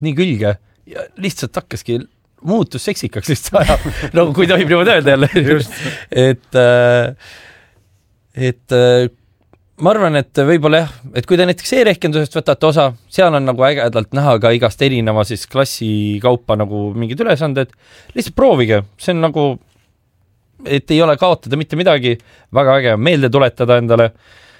nii külge ja lihtsalt hakkaski muutus seksikaks lihtsalt aja, nagu kui tohib niimoodi öelda jälle. et ma arvan, et võib-olla jah, et kui te näiteks e-rehkendusest võtate osa, seal on nagu ägedalt näha ka igast erineva siis klassi kaupa nagu mingid ülesanded, lihtsalt proovige, see on nagu, et ei ole kaotada mitte midagi, väga äge meelde tuletada endale.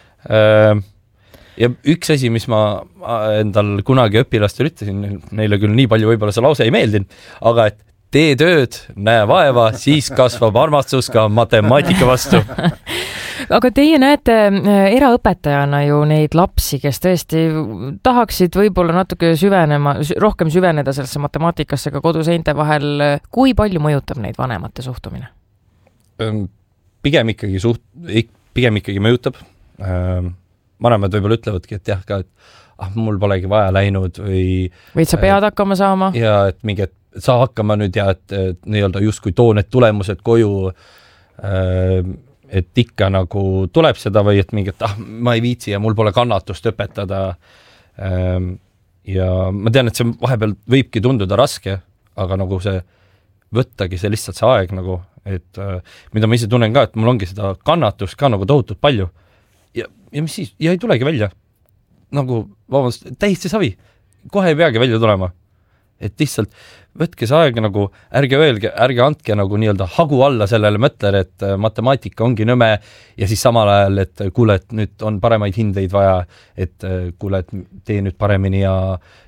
Ja üks asi, mis ma endal kunagi õpilastele ütlesin, neile küll nii palju võib-olla see lause ei meeldinud, aga et tee tööd, näe vaeva, siis kasvab armastus ka matemaatika vastu. Aga teie näete eraõpetajana ju neid lapsi, kes tõesti tahaksid võib-olla natuke rohkem süveneda sellesse matemaatikasse ka koduseinte vahel. Kui palju mõjutab neid vanemate suhtumine? Pigem ikkagi mõjutab. Vanemad võib-olla ütlevadki, et jah, ka, et mul polegi vaja läinud või sa pead hakkama saama. Ja et mingi, et sa hakkama nüüd ja et nii-öelda justkui too need tulemused koju, et ikka nagu tuleb seda või et mingi, et ma ei viitsi ja mul pole kannatust õpetada. Ja ma tean, et see vahepeal võibki tunduda raske, aga nagu see võttagi see lihtsalt see aeg nagu, et mida ma ise tunnen ka, et mul ongi seda kannatust ka nagu tohutult palju. Ja mis siis? Ja ei tulegi välja. Nagu, vabandust, täiesti savi. Kohe ei peagi välja tulema. Et lihtsalt võtke see aeg nagu, ärge andke nagu nii-öelda hagu alla sellele mõtlele, et matemaatika ongi nõme ja siis samal ajal, et kuule, et nüüd on paremaid hindeid vaja, et kuule, et tee nüüd paremini ja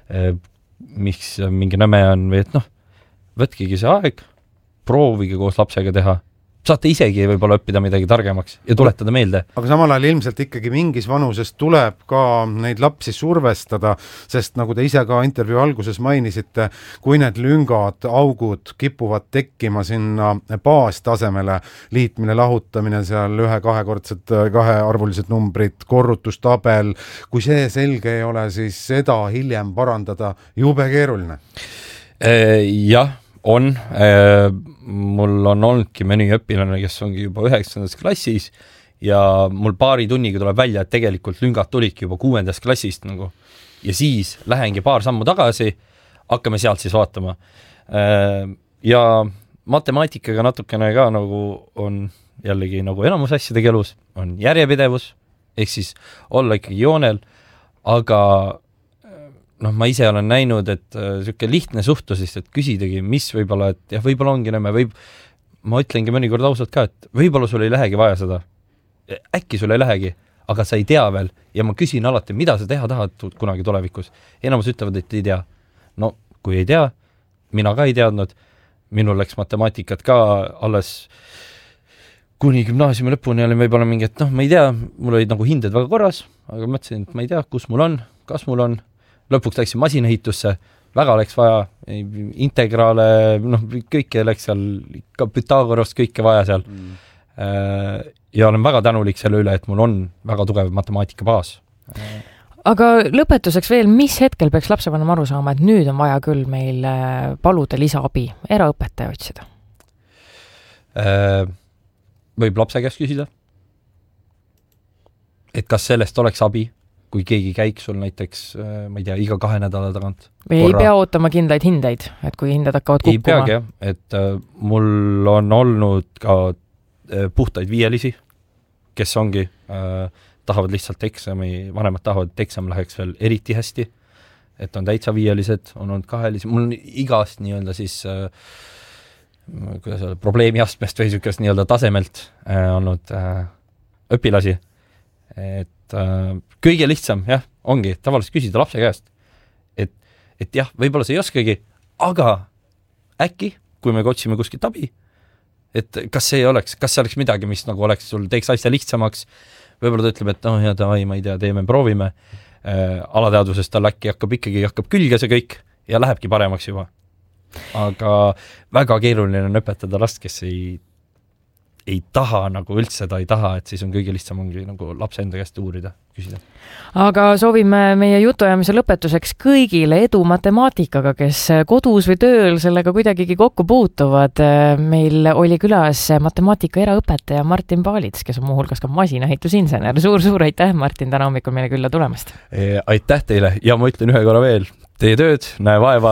miks mingi nõme on või et võtkegi see aeg, proovige koos lapsega teha. Saate isegi võib-olla õppida midagi targemaks ja tuletada meelde. Aga samal ajal ilmselt ikkagi mingis vanuses tuleb ka neid lapsi survestada, sest nagu te ise ka intervjuu alguses mainisite, kui need lüngad, augud kipuvad tekkima sinna baastasemele, liitmine, lahutamine, seal kahearvulised numbrid, korrutustabel, kui see selge ei ole, siis seda hiljem parandada jube keeruline. Jah, on. Mul on olnudki mõni õpilane, kes ongi juba 9. klassis ja mul paari tunniga tuleb välja, et tegelikult lüngad tulidki juba 6. klassist nagu. Ja siis lähengi paar sammu tagasi, hakkame sealt siis vaatama. Ja matemaatikaga natukene ka nagu on jällegi nagu enamus asjadega elus, on järjepidevus, ehk siis olla ikkagi joonel, aga ma ise olen näinud, et siuke lihtne suhtusest, et küsidagi, mis võib-olla, et jah, võib-olla ongi nõme, ma ütlengi mõnikord ausalt ka, et võib-olla sul ei lähegi vaja seda. Äkki sul ei lähegi, aga sa ei tea veel ja ma küsin alati, mida sa teha tahad kunagi tulevikus. Enamus ütlevad, et ei tea. No, kui ei tea, mina ka ei teadnud. Minul läks matemaatikat ka alles kuni gümnaasiumi lõpuni olin võib-olla mingi, et ma ei tea, mul olid nagu hinded väga korras, aga mõtlesin, et ma ei tea, kus mul on, kas mul on. Lõpuks läksin masinahitusse, väga läks vaja integraale, kõike läks seal, ka Pythagorast kõike vaja seal. Ja olen väga tänulik selle üle, et mul on väga tugev matemaatika baas. Aga lõpetuseks veel, mis hetkel peaks lapsevanem aru saama, et nüüd on vaja küll meil paluda lisaabi, eraõpetaja otsida? Võib lapse käest küsida, et kas sellest oleks abi, kui keegi käiks sul näiteks, ma ei tea, iga 2 nädala tagant. Või ei pea ootama kindlaid hindeid, et kui hinded hakkavad kukkuma? Ei peagi, et mul on olnud ka puhtaid viielisi, kes ongi, tahavad lihtsalt eksami, vanemad tahavad, et eksam läheks veel eriti hästi, et on täitsa viielised, on olnud 2-lised, mul on igast nii-öelda siis probleemiastmest või sükest nii-öelda tasemelt olnud õpilasi, et kõige lihtsam, jah, ongi tavaliselt küsida lapse käest, et jah, võib-olla see ei oskagi, aga äkki, kui me otsime kuskilt abi, et kas see oleks midagi, mis nagu oleks sul teeks asja lihtsamaks, võib-olla ta ütleb, et ja davai, ma ei tea, teeme, proovime, alateadvusest tal äkki hakkab külge see kõik ja lähebki paremaks juba. Aga väga keeruline on õpetada last, kes ei taha, nagu üldse ta ei taha, et siis on kõige lihtsam ongi nagu lapse enda käest uurida, küsida. Aga soovime meie jutuajamise lõpetuseks kõigile edu matemaatikaga, kes kodus või tööl sellega kuidagigi kokku puutuvad. Meil oli külas matemaatika eraõpetaja Martin Paalits, kes on muuhulgas ka masinahitusinsener. Suur aitäh, Martin, täna hommikul meile külla tulemast. Aitäh teile ja ma ütlen ühe korra veel, tee tööd, näe vaeva